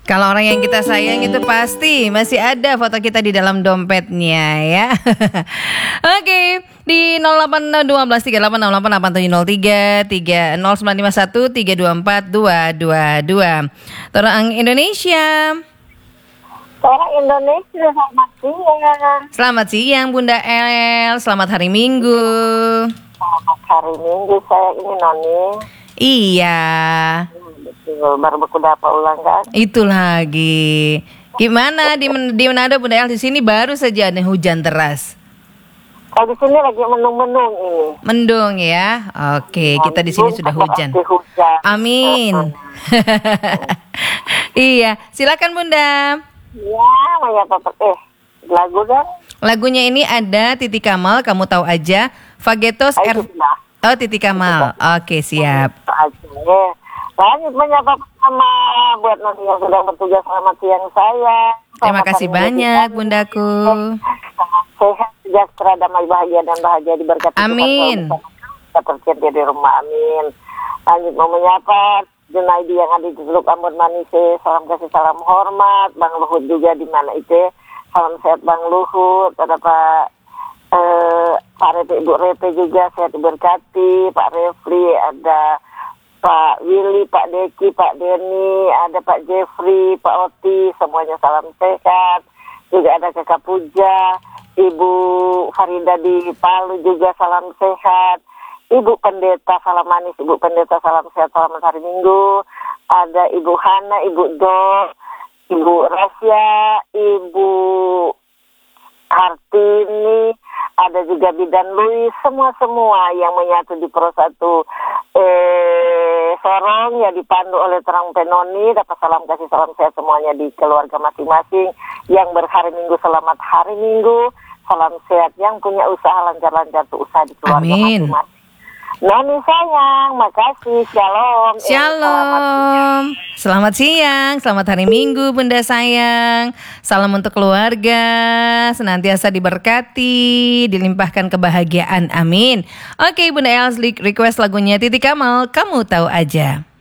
Kalau orang yang kita sayang itu pasti masih ada foto kita di dalam dompetnya ya. Oke, di 081238688703 30951 324 222. Orang Indonesia. Orang Indonesia, selamat siang. Selamat siang Bunda El, selamat hari Minggu. Selamat hari Minggu, saya ini Noni. Iya. Betul, baru berkuda apa ulang kan? Itu lagi. Gimana di Manado Bunda El? Di sini baru saja ada hujan deras. Kalau di sini lagi mendung-mendung ini. Mendung ya. Oke, kita di sini sudah hujan. Amin. Iya, silakan Bunda. Ya, menyapa lagu dan lagunya ini ada Titi Kamal, kamu tahu aja. Fagetos Oh, Titi Kamal. Oke, siap. Lanjut menyapa pertama buat nanti yang sedang bertugas, selamat siang saya. Terima kasih banyak Bundaku. Sehat, sejahtera, damai, bahagia dan bahagia diberkati. Amin. Kita tercinta di rumah, amin. Lanjut mau menyapa Junaidi yang ada di Teluk Ambon Manise, salam kasih, salam hormat. Bang Luhut juga di mana itu, salam sehat Bang Luhut. Ada Pak Rete, Ibu Rete juga sehat diberkati. Pak Refli, ada Pak Willy, Pak Deki, Pak Denny, ada Pak Jeffrey, Pak Oti, semuanya salam sehat. Juga ada Kakak Puja, Ibu Farida di Palu juga salam sehat. Ibu Pendeta salam manis, Ibu Pendeta salam sehat, selamat hari Minggu. Ada Ibu Hana, Ibu Do, Ibu Rasya, Ibu Hartini, ada juga Bidan Louis, semua yang menyatu di Pro 1 Sorong yang dipandu oleh Terang Penoni. Dapat salam kasih, salam sehat semuanya di keluarga masing-masing. Yang berhari Minggu, selamat hari Minggu. Salam sehat, yang punya usaha lancar-lancar tuh usaha di keluarga masing-masing. Noni sayang, makasih. Shalom. Shalom. Selamat siang, selamat hari Minggu Bunda sayang. Salam untuk keluarga, senantiasa diberkati, dilimpahkan kebahagiaan. Amin. Oke Bunda Els, request lagunya Titi Kamal, kamu tahu aja.